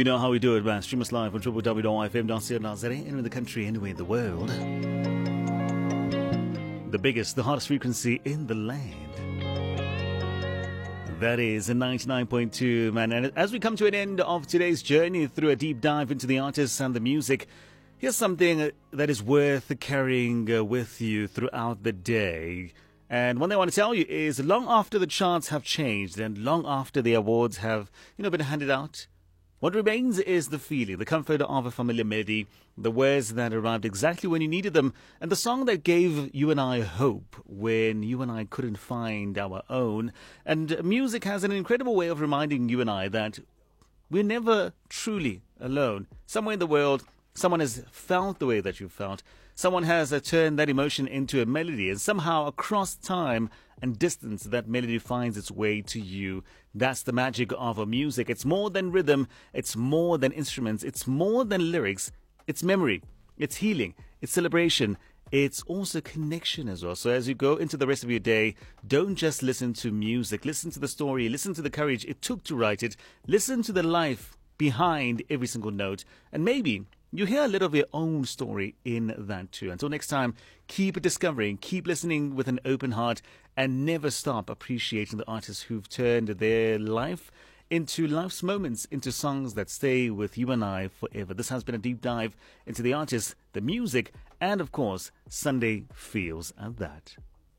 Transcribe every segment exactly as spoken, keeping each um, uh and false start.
You know how we do it, man. Stream us live on w w w dot f m dot co dot z a, anywhere in the country, anywhere in the world. The biggest, the hottest frequency in the land. That is ninety-nine point two, man. And as we come to an end of today's journey through a deep dive into the artists and the music, here's something that is worth carrying with you throughout the day. And one thing I want to tell you is long after the charts have changed and long after the awards have, you know, been handed out, what remains is the feeling, the comfort of a familiar melody, the words that arrived exactly when you needed them, and the song that gave you and I hope when you and I couldn't find our own. And music has an incredible way of reminding you and I that we're never truly alone. Somewhere in the world, someone has felt the way that you felt. Someone has uh, turned that emotion into a melody, and somehow across time and distance, that melody finds its way to you. That's the magic of our music. It's more than rhythm. It's more than instruments. It's more than lyrics. It's memory. It's healing. It's celebration. It's also connection as well. So as you go into the rest of your day, don't just listen to music. Listen to the story. Listen to the courage it took to write it. Listen to the life behind every single note. And maybe you hear a little of your own story in that too. Until next time, keep discovering, keep listening with an open heart, and never stop appreciating the artists who've turned their life into life's moments, into songs that stay with you and I forever. This has been a deep dive into the artists, the music, and of course, Sunday Feels at that.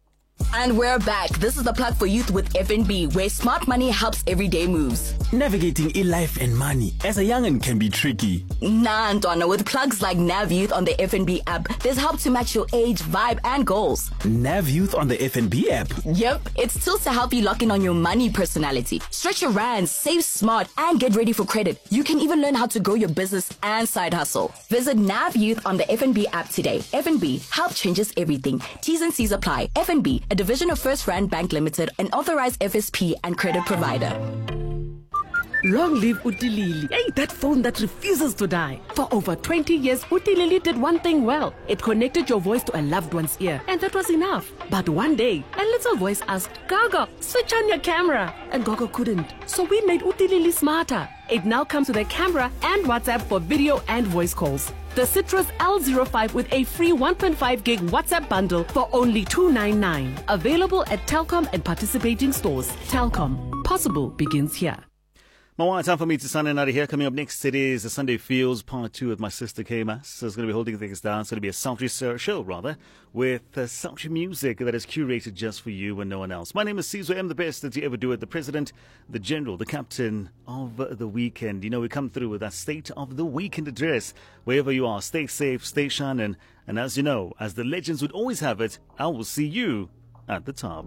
And we're back. This is the plug for youth with F N B, where smart money helps everyday moves. Navigating e-life and money as a young'un can be tricky. Nah, Ntwana, with plugs like Nav Youth on the F N B app, there's help to match your age, vibe, and goals. Nav Youth on the F N B app? Yep, it's tools to help you lock in on your money personality. Stretch your rands, save smart, and get ready for credit. You can even learn how to grow your business and side hustle. Visit Nav Youth on the F N B app today. F N B, help changes everything. T's and C's apply. F N B, a division of First Rand Bank Limited, an authorized F S P and credit provider. Long live Utilili. Hey, that phone that refuses to die. For over twenty years, Utilili did one thing well. It connected your voice to a loved one's ear, and that was enough. But one day, a little voice asked, Gogo, switch on your camera. And Gogo couldn't. So we made Utilili smarter. It now comes with a camera and WhatsApp for video and voice calls. The Citrus L zero five with a free one point five gig WhatsApp bundle for only two ninety-nine. Available at Telkom and participating stores. Telkom. Possible begins here. My time for me to sign out of here. Coming up next, it is the Sunday Feels Part two with my sister K-Mas. So it's going to be holding things down. It's going to be a sultry show, rather, with uh, sultry music that is curated just for you and no one else. My name is Caesar M, the best that you ever do it. The president, the general, the captain of the weekend. You know, we come through with that state of the weekend address. Wherever you are, stay safe, stay shining. And as you know, as the legends would always have it, I will see you at the top.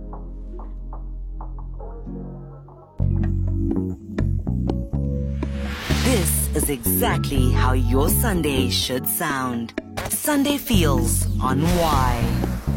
This is exactly how your Sunday should sound. Sunday Feels on Y.